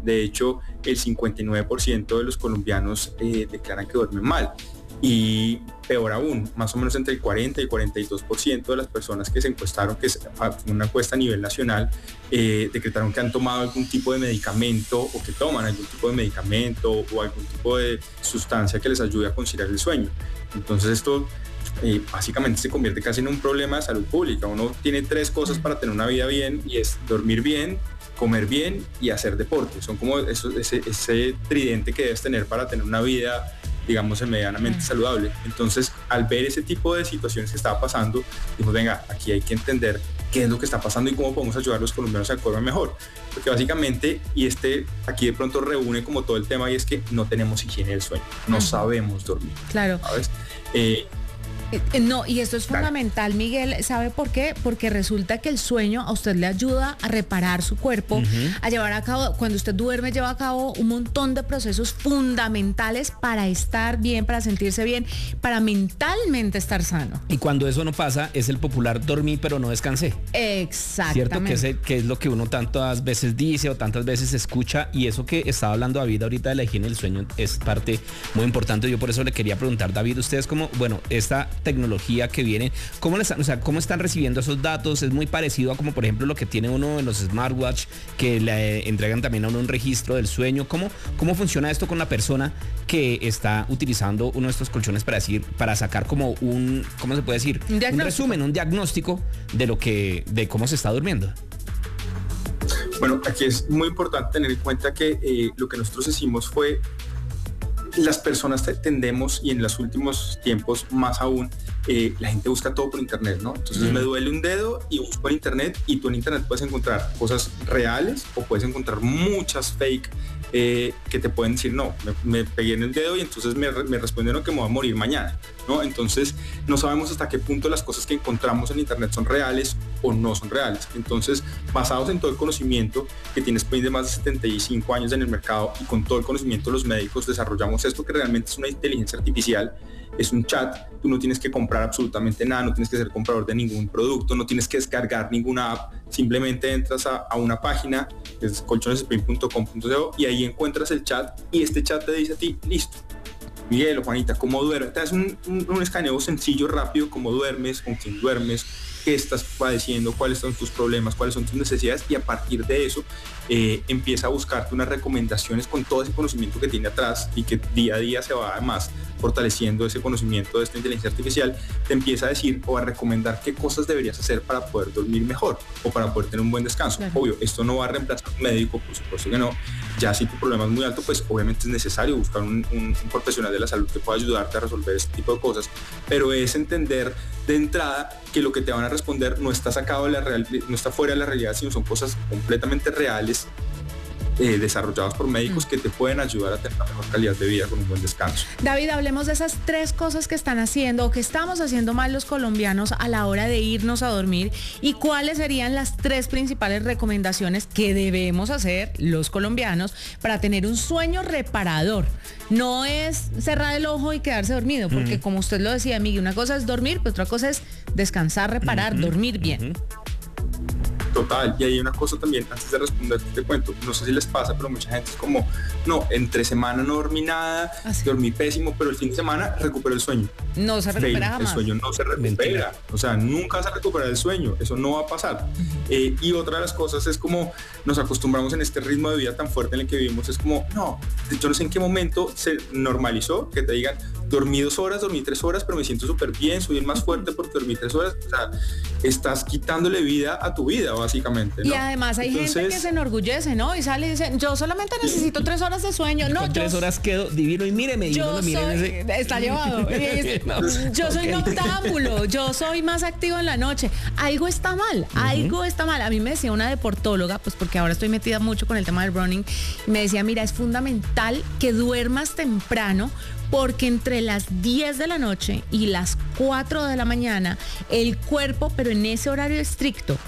De hecho, el 59% de los colombianos declaran que duermen mal. Y peor aún, más o menos entre el 40 y el 42% de las personas que se encuestaron, que es una encuesta a nivel nacional, decretaron que han tomado algún tipo de medicamento o que toman algún tipo de medicamento o algún tipo de sustancia que les ayude a conciliar el sueño. Entonces esto básicamente se convierte casi en un problema de salud pública. Uno tiene 3 cosas para tener una vida bien y es dormir bien, comer bien y hacer deporte. Son como ese tridente que debes tener para tener una vida, digamos, medianamente saludable. Entonces, al ver ese tipo de situaciones que estaba pasando, dijimos, venga, aquí hay que entender qué es lo que está pasando y cómo podemos ayudar a los colombianos a que duerman mejor. Porque básicamente, aquí de pronto reúne como todo el tema, y es que no tenemos higiene del sueño, no sabemos dormir. Claro. ¿Sabes? No, y esto es fundamental, Miguel. ¿Sabe por qué? Porque resulta que el sueño a usted le ayuda a reparar su cuerpo, a llevar a cabo, cuando usted duerme, lleva a cabo un montón de procesos fundamentales para estar bien, para sentirse bien, para mentalmente estar sano. Y cuando eso no pasa, es el popular dormí pero no descansé. Exactamente. ¿Cierto? Que es lo que uno tantas veces dice o tantas veces escucha, y eso que estaba hablando David ahorita de la higiene del sueño es parte muy importante. Yo por eso le quería preguntar, David, ustedes como, bueno, esta tecnología que viene, ¿cómo están recibiendo esos datos? Es muy parecido a como por ejemplo lo que tiene uno en los smartwatch, que le entregan también a uno un registro del sueño. ¿Cómo funciona esto con la persona que está utilizando uno de estos colchones para sacar como ¿cómo se puede decir? Un resumen, un diagnóstico de cómo se está durmiendo? Bueno, aquí es muy importante tener en cuenta que lo que nosotros hicimos fue, las personas tendemos, y en los últimos tiempos más aún, la gente busca todo por internet, ¿no? Entonces me duele un dedo y busco en internet, y tú en internet puedes encontrar cosas reales o puedes encontrar muchas fake que te pueden decir, no, me pegué en el dedo y entonces me respondieron que me voy a morir mañana, ¿no? Entonces no sabemos hasta qué punto las cosas que encontramos en internet son reales o no son reales. Entonces, basados en todo el conocimiento que tiene Spain de más de 75 años en el mercado, y con todo el conocimiento de los médicos, desarrollamos esto que realmente es una inteligencia artificial. Es un chat, tú no tienes que comprar absolutamente nada, no tienes que ser comprador de ningún producto, no tienes que descargar ninguna app, simplemente entras a una página, que es colchonesespain.com.co, y ahí encuentras el chat, y este chat te dice a ti, listo, Miguel o Juanita, ¿cómo duermes? Te das un escaneo sencillo, rápido, cómo duermes, con quién duermes, qué estás padeciendo, cuáles son tus problemas, cuáles son tus necesidades, y a partir de eso empieza a buscarte unas recomendaciones con todo ese conocimiento que tiene atrás, y que día a día se va además fortaleciendo ese conocimiento de esta inteligencia artificial. Te empieza a decir o a recomendar qué cosas deberías hacer para poder dormir mejor o para poder tener un buen descanso. Claro. Obvio, esto no va a reemplazar a un médico, por supuesto que no. Ya si tu problema es muy alto, pues obviamente es necesario buscar un profesional de la salud que pueda ayudarte a resolver este tipo de cosas, pero es entender de entrada que lo que te van a responder no está sacado de no está fuera de la realidad, sino son cosas completamente reales, desarrollados por médicos que te pueden ayudar a tener una mejor calidad de vida con un buen descanso. David, hablemos de esas 3 cosas que están haciendo o que estamos haciendo mal los colombianos a la hora de irnos a dormir, y cuáles serían las 3 principales recomendaciones que debemos hacer los colombianos para tener un sueño reparador. No es cerrar el ojo y quedarse dormido, porque como usted lo decía, Miguel, una cosa es dormir, pero otra cosa es descansar, reparar, dormir bien. Total, y hay una cosa también, antes de responder te cuento, no sé si les pasa, pero mucha gente es como, no, entre semana no dormí nada, dormí pésimo, pero el fin de semana recupero el sueño. No se recupera jamás. El sueño no se recupera, o sea, nunca se recupera el sueño, eso no va a pasar. Y otra de las cosas es como nos acostumbramos en este ritmo de vida tan fuerte en el que vivimos, es como, no, yo no sé en qué momento se normalizó que te digan, dormí 2 horas, dormí 3 horas, pero me siento súper bien, soy el más fuerte porque dormí 3 horas, o sea, estás quitándole vida a tu vida, básicamente, ¿no? Y además hay gente que se enorgullece, ¿no? Y sale y dice, yo solamente necesito 3 horas de sueño. No, con 3 horas quedo divino y míreme. Está llevado. Yo soy noctámbulo, yo soy más activo en la noche. Algo está mal, algo está mal. A mí me decía una deportóloga, pues porque ahora estoy metida mucho con el tema del running, y me decía, mira, es fundamental que duermas temprano, porque entre las 10 de la noche y las 4 de la mañana, el cuerpo, pero en ese horario estricto,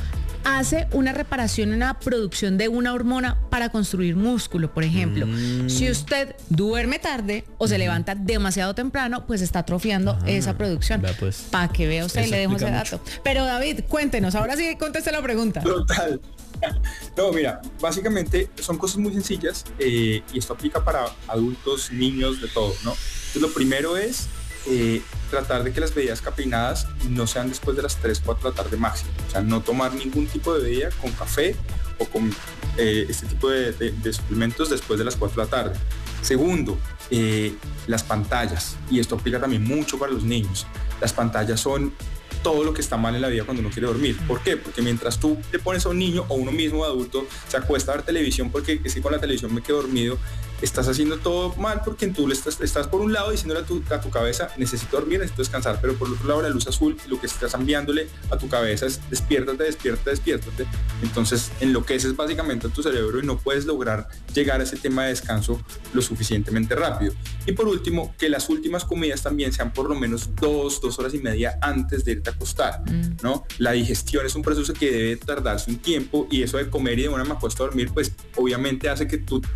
hace una reparación en la producción de una hormona para construir músculo, por ejemplo. Si usted duerme tarde o se levanta demasiado temprano, pues está atrofiando esa producción. Pues, para que vea usted, eso le dejo ese explica dato. mucho. Pero David, cuéntenos, ahora sí conteste la pregunta. Total. No, mira, básicamente son cosas muy sencillas y esto aplica para adultos, niños, de todo, ¿no? Entonces, lo primero es tratar de que las bebidas cafeinadas no sean después de las 3, 4 de la tarde máximo. O sea, no tomar ningún tipo de bebida con café o con este tipo de suplementos después de las 4 de la tarde. Segundo, las pantallas, y esto aplica también mucho para los niños. Las pantallas son todo lo que está mal en la vida cuando uno quiere dormir. ¿Por qué? Porque mientras tú le pones a un niño o uno mismo adulto se acuesta a ver televisión porque es que con la televisión me quedo dormido, estás haciendo todo mal porque tú le estás por un lado diciéndole a tu cabeza, necesito dormir, necesito descansar, pero por el otro lado la luz azul lo que estás enviándole a tu cabeza es despiértate. Entonces enloqueces básicamente a tu cerebro y no puedes lograr llegar a ese tema de descanso lo suficientemente rápido. Y por último, que las últimas comidas también sean por lo menos 2 horas y media antes de irte a acostar, ¿no? La digestión es un proceso que debe tardarse un tiempo, y eso de comer y de una me acuesto a dormir, pues obviamente hace que tu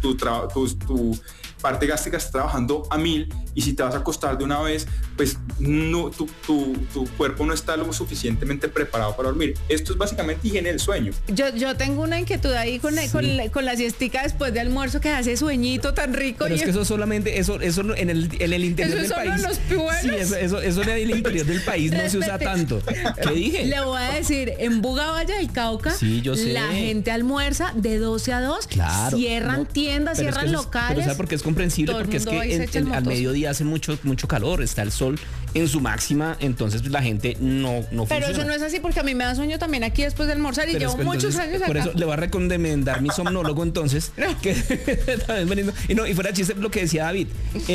parte gástrica está trabajando a 1000, y si te vas a acostar de una vez, pues no, tu cuerpo no está lo suficientemente preparado para dormir. Esto es básicamente higiene del sueño. Yo tengo una inquietud ahí con la siestica después de almuerzo, que hace sueñito tan rico. Pero es que eso solamente, eso en el interior del país. Los pueblos. Sí, eso en el interior del país no se usa tanto. ¿Qué dije? Le voy a decir, en Buga, Valle del Cauca, sí, yo sé, la gente almuerza de 12 a 2, claro, cierran tiendas, cierran locales. Pero ¿sabe por qué es comprensible? Porque es que al mediodía hace mucho calor, está el sol en su máxima, entonces pues, la gente no Pero funciona. eso no es así, porque a mí me da sueño también aquí después de almorzar, y llevo muchos años acá. Por eso le voy a recomendar mi somnólogo entonces, que también veniendo. Y fuera de chiste, lo que decía David,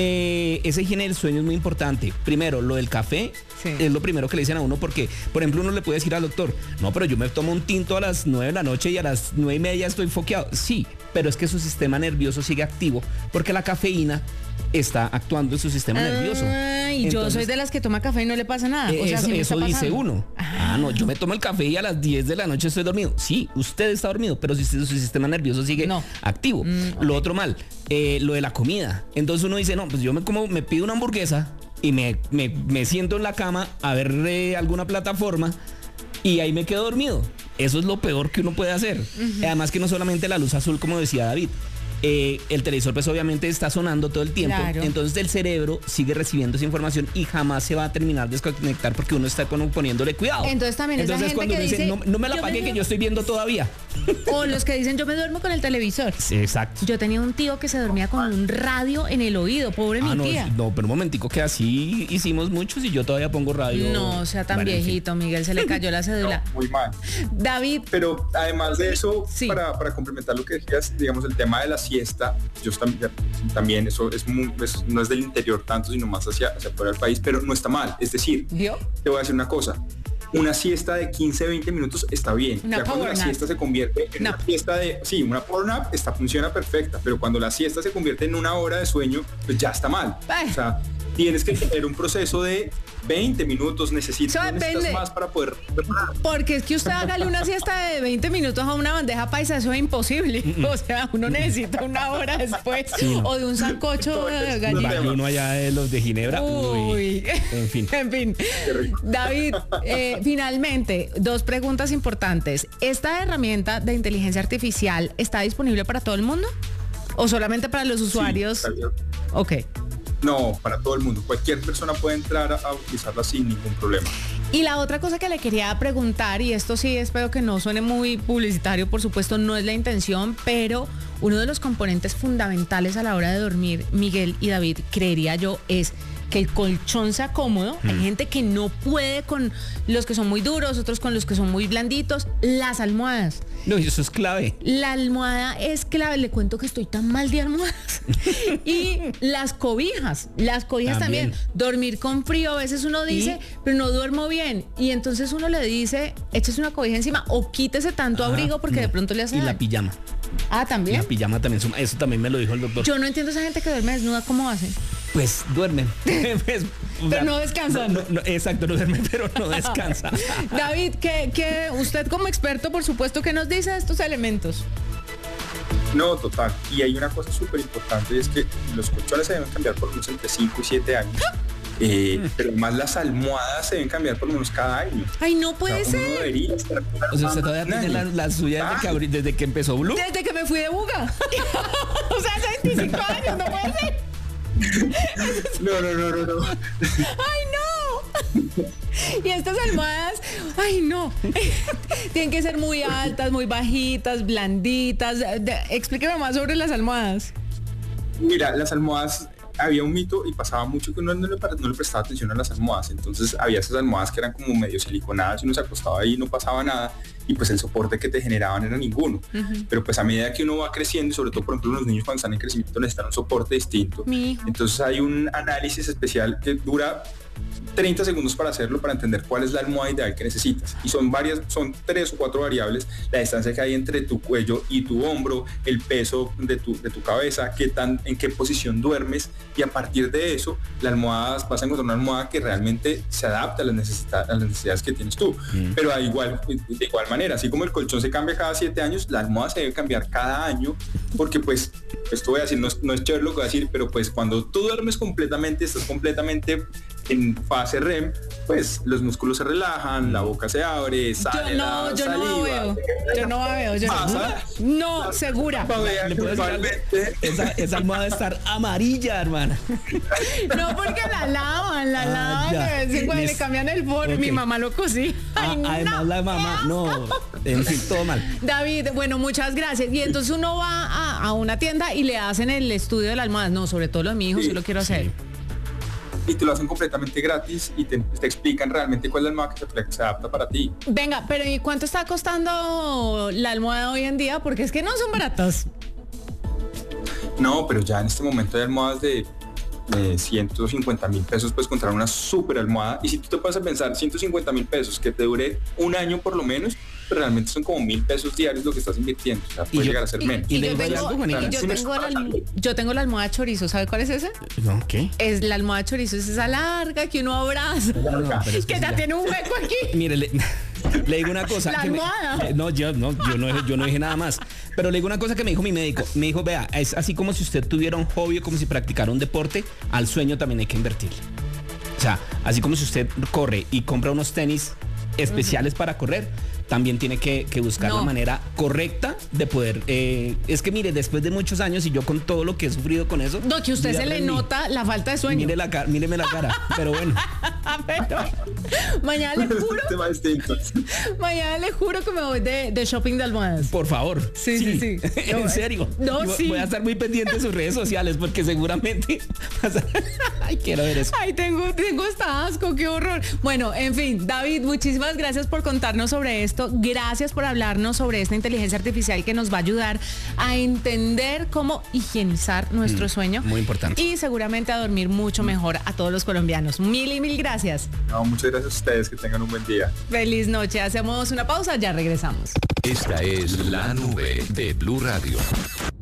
esa higiene del sueño es muy importante. Primero, lo del café es lo primero que le dicen a uno, porque, por ejemplo, uno le puede decir al doctor, no, pero yo me tomo un tinto a las 9 de la noche y a las 9:30 estoy foqueado. Sí, pero es que su sistema nervioso sigue activo porque la cafeína está actuando en su sistema nervioso. Y entonces, yo soy de las que toma café y no le pasa nada. O sea, eso dice uno. No, yo me tomo el café y a las 10 de la noche estoy dormido. Sí, usted está dormido, pero su sistema nervioso sigue activo. Lo otro mal, lo de la comida. Entonces uno dice, no, pues yo me pido una hamburguesa y me siento en la cama a ver alguna plataforma y ahí me quedo dormido. Eso es lo peor que uno puede hacer. Además que no solamente la luz azul, como decía David, el televisor pues obviamente está sonando todo el tiempo, entonces el cerebro sigue recibiendo esa información y jamás se va a terminar de desconectar porque uno está poniéndole cuidado. Entonces también esa gente cuando que dice, dice, no me la apague que yo estoy viendo todavía. O los que dicen, yo me duermo con el televisor. Sí, exacto. Yo tenía un tío que se dormía con un radio en el oído, pobre mi tía. No, pero un momentico, que así hicimos muchos y yo todavía pongo radio. No, o sea, tan viejito, Miguel, se le cayó la cédula. No, muy mal. David. Pero además de eso, para complementar lo que decías, digamos, el tema de la siesta, yo también eso no es del interior tanto, sino más hacia fuera del país, pero no está mal. Es decir, te voy a decir una cosa. Una siesta de 15-20 minutos está bien. Ya cuando la siesta se convierte en una siesta una power nap funciona perfecta, pero cuando la siesta se convierte en 1 hora de sueño, pues ya está mal. O sea, tienes que tener un proceso de 20 minutos, necesitas más para poder preparar. Porque es que usted hágale una siesta de 20 minutos a una bandeja paisa, eso es imposible. O sea, uno necesita 1 hora después, o de un sancocho de gallina. Uno allá de los de Ginebra. Uy. En fin. David, finalmente, 2 preguntas importantes. ¿Esta herramienta de inteligencia artificial está disponible para todo el mundo? ¿O solamente para los usuarios? Sí, ok. No, para todo el mundo. Cualquier persona puede entrar a utilizarla sin ningún problema. Y la otra cosa que le quería preguntar, y esto sí espero que no suene muy publicitario, por supuesto no es la intención, pero uno de los componentes fundamentales a la hora de dormir, Miguel y David, creería yo, es que el colchón sea cómodo. Hay gente que no puede con los que son muy duros, otros con los que son muy blanditos. Las almohadas. No, y eso es clave. La almohada es clave. Le cuento que estoy tan mal de almohadas. Y las cobijas. Las cobijas también. Dormir con frío, a veces uno dice, pero no duermo bien. Y entonces uno le dice, échese una cobija encima o quítese tanto abrigo porque de pronto le hace daño. La pijama. ¿También? La pijama también, eso también me lo dijo el doctor. Yo no entiendo esa gente que duerme desnuda, ¿cómo hace? Pues duermen. Pues, pero no descansan. Exacto, no duermen, pero no descansan. David, que usted como experto, por supuesto, ¿qué nos dice de estos elementos? No, total. Y hay una cosa súper importante, y es que los colchones se deben cambiar por lo menos entre 5 y 7 años. Pero además las almohadas se deben cambiar por lo menos cada año. Ay, no puede ser. Uno debería estar. O sea, usted todavía tiene la suya desde que empezó Blue. Desde que me fui de Buga. O sea, hace 25 años, no puede ser. No. ¡Ay, no! Y estas almohadas, ¡ay, no! Tienen que ser muy altas, muy bajitas, blanditas. Explíqueme más sobre las almohadas. Mira, las almohadas, había un mito y pasaba mucho que uno no le prestaba atención a las almohadas. Entonces había esas almohadas que eran como medio siliconadas y uno se acostaba ahí y no pasaba nada. Y pues el soporte que te generaban era ninguno. Pero pues a medida que uno va creciendo, y sobre todo por ejemplo los niños cuando están en crecimiento necesitan un soporte distinto. Entonces hay un análisis especial que dura 30 segundos para hacerlo, para entender cuál es la almohada ideal que necesitas. Y son 3 o 4 variables: la distancia que hay entre tu cuello y tu hombro, el peso de tu cabeza, en qué posición duermes, y a partir de eso, la almohada, vas a encontrar una almohada que realmente se adapta a las necesidades que tienes tú. Pero de igual manera, así como el colchón se cambia cada 7 años, la almohada se debe cambiar cada año, porque pues, esto voy a decir, no es chévere lo que voy a decir, pero pues cuando tú duermes completamente, estás completamente en fase REM, pues los músculos se relajan, la boca se abre, sale la saliva. Yo no veo. No, segura. ¿Le puedo decir algo? Esa almohada debe estar amarilla, hermana. No, porque la lavan, de vez en cuando le cambian el borde. Okay. Mi mamá lo cosí. Además la mamá, no, en fin, todo mal. David, bueno, muchas gracias. Y entonces uno va a una tienda y le hacen el estudio de la almohada. No, sobre todo los de mi hijo, sí lo quiero hacer. Y te lo hacen completamente gratis y te explican realmente cuál es la almohada que se adapta para ti. Venga, pero ¿y cuánto está costando la almohada hoy en día? Porque es que no son baratas. No, pero ya en este momento hay almohadas de 150,000 pesos, puedes encontrar una súper almohada. Y si tú te vas a pensar 150,000 pesos que te dure un año por lo menos, pero realmente son como 1,000 pesos diarios lo que estás invirtiendo. O sea, puede llegar a ser menos. Yo tengo la almohada chorizo. ¿Sabe cuál es esa? No, ¿qué? Es la almohada chorizo, es esa larga que uno abraza. Que ya tiene un hueco aquí. Mire, le digo una cosa. La almohada. Yo no dije nada más. Pero le digo una cosa que me dijo mi médico. Me dijo, vea, es así como si usted tuviera un hobby, como si practicara un deporte, al sueño también hay que invertirle. O sea, así como si usted corre y compra unos tenis especiales para correr, también tiene que buscar la manera correcta de poder. Es que mire, después de muchos años y yo con todo lo que he sufrido con eso. No, que usted se le nota la falta de sueño. Míreme la cara, pero bueno. Pero mañana le juro. Mañana le juro que me voy de shopping de almohadas. Por favor. Sí. En serio. Voy a estar muy pendiente de sus redes sociales porque seguramente. Ay, quiero ver eso. Ay, tengo hasta asco, qué horror. Bueno, en fin, David, muchísimas gracias por contarnos sobre esto. Gracias por hablarnos sobre esta inteligencia artificial que nos va a ayudar a entender cómo higienizar nuestro sueño. Muy importante. Y seguramente a dormir mucho mejor a todos los colombianos. Mil gracias. No, muchas gracias a ustedes. Que tengan un buen día. Feliz noche. Hacemos una pausa, ya regresamos. Esta es La Nube de Blue Radio.